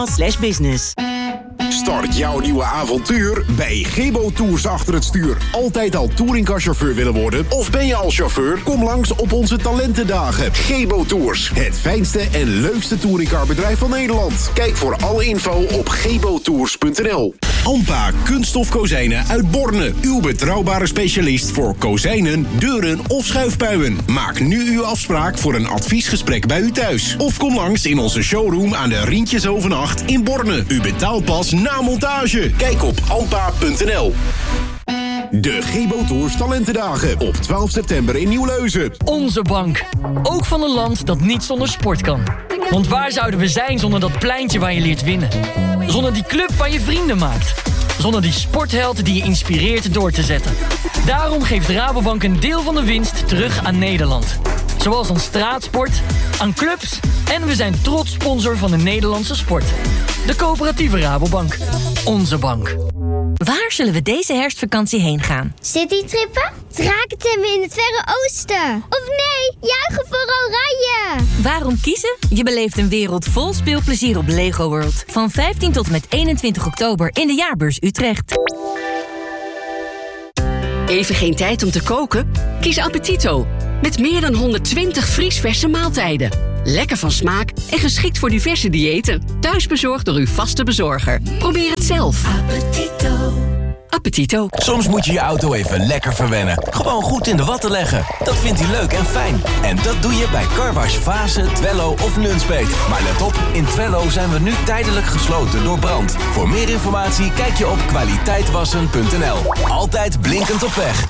Gebo.nl/business. Start jouw nieuwe avontuur bij Gebo Tours achter het stuur. Altijd al touringcarchauffeur willen worden? Of ben je al chauffeur? Kom langs op onze talentendagen. Gebo Tours, het fijnste en leukste touringcarbedrijf van Nederland. Kijk voor alle info op gebotours.nl. Ampa Kunststof Kozijnen uit Borne. Uw betrouwbare specialist voor kozijnen, deuren of schuifpuien. Maak nu uw afspraak voor een adviesgesprek bij u thuis. Of kom langs in onze showroom aan de Rientjeshoven 8 in Borne. U betaalt pas na montage. Kijk op ampa.nl. De Gebo Tours Talentendagen op 12 september in Nieuwleuzen. Onze bank. Ook van een land dat niet zonder sport kan. Want waar zouden we zijn zonder dat pleintje waar je leert winnen? Zonder die club waar je vrienden maakt? Zonder die sportheld die je inspireert door te zetten? Daarom geeft Rabobank een deel van de winst terug aan Nederland. Zoals aan straatsport, aan clubs en we zijn trots sponsor van de Nederlandse sport. De coöperatieve Rabobank. Onze bank. Waar zullen we deze herfstvakantie heen gaan? Citytrippen? Drakentemmen in het Verre Oosten? Of nee, juichen voor Oranje! Waarom kiezen? Je beleeft een wereld vol speelplezier op Lego World. Van 15 tot en met 21 oktober in de Jaarbeurs Utrecht. Even geen tijd om te koken? Kies Appetito. Met meer dan 120 vriesverse maaltijden. Lekker van smaak en geschikt voor diverse diëten. Thuisbezorgd door uw vaste bezorger. Probeer het zelf. Appetito. Soms moet je je auto even lekker verwennen. Gewoon goed in de watten leggen. Dat vindt hij leuk en fijn. En dat doe je bij Carwash Vaassen, Twello of Nunspeet. Maar let op, in Twello zijn we nu tijdelijk gesloten door brand. Voor meer informatie kijk je op kwaliteitwassen.nl. Altijd blinkend op weg.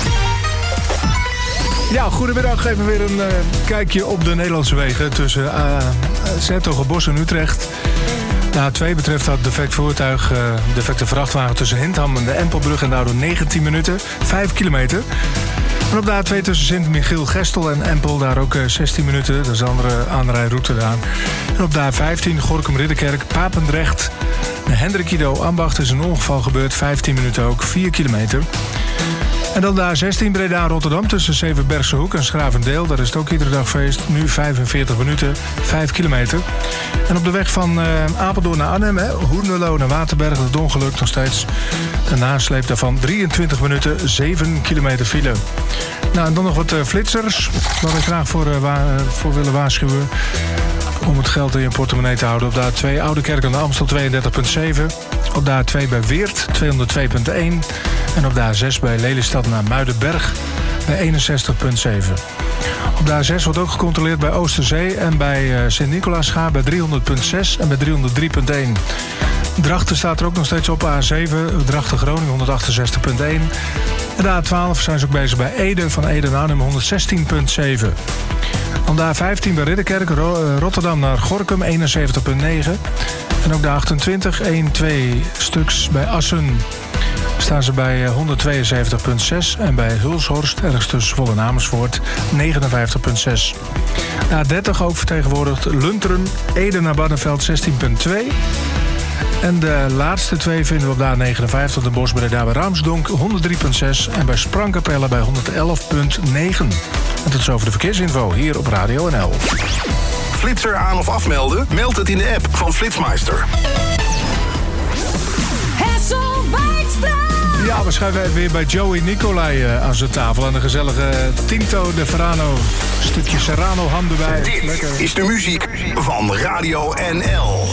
Ja, goedemiddag. Even weer een kijkje op de Nederlandse wegen tussen Zertogenbosch en Utrecht. De A2 betreft dat defect voertuig, defecte vrachtwagen tussen Hindham en de Empelbrug en daardoor 19 minuten, 5 kilometer. En op de A2 tussen Sint-Michiel-Gestel en Empel, daar ook 16 minuten. Dat is de andere aanrijroute daar. En op de A15 Gorinchem-Ridderkerk, Papendrecht, Hendrik Ido Ambacht is een ongeval gebeurd, 15 minuten ook, 4 kilometer. En dan de A16 Breda-Rotterdam tussen Zevenbergse Hoek en Schravendeel. Daar is het ook iedere dag feest. Nu 45 minuten, 5 kilometer. En op de weg van Apeldoorn naar Arnhem, Hoenderloo naar Waterberg, dat is ongeluk nog steeds. De nasleep daarvan 23 minuten, 7 kilometer file. Nou, en dan nog wat flitsers, waar we graag voor willen waarschuwen. Om het geld in je portemonnee te houden. Op de A2 Oudekerk aan de Amstel 32,7. Op de A2 bij Weert 202,1. En op de A6 bij Lelystad naar Muidenberg bij 61,7. Op de A6 wordt ook gecontroleerd bij Oosterzee en bij Sint-Nicolaasgaar bij 300,6 en bij 303,1. Drachten staat er ook nog steeds op A7, Drachten-Groningen 168,1. En de A12 zijn ze ook bezig bij Ede, van Ede naar Arnhem 116,7. Dan de A15 bij Ridderkerk, Rotterdam naar Gorinchem 71,9. En ook de 28, 1-2 stuks bij Assen staan ze bij 172,6. En bij Hulshorst, ergens tussen Zwolle en Amersfoort, 59,6. De A30 ook vertegenwoordigd Lunteren, Ede naar Barneveld 16,2. En de laatste twee vinden we op de A59, de Bosbreda bij Raamsdonk 103,6 en bij Sprangkapelle bij 111,9. En tot zover de verkeersinfo hier op Radio NL. Flitser aan of afmelden? Meld het in de app van Flitsmeister. Ja, we schuiven even weer bij Joey Nicolai aan zijn tafel. En een gezellige Tinto de Verano. Stukje Serrano ham erbij. Dit is de muziek van Radio NL.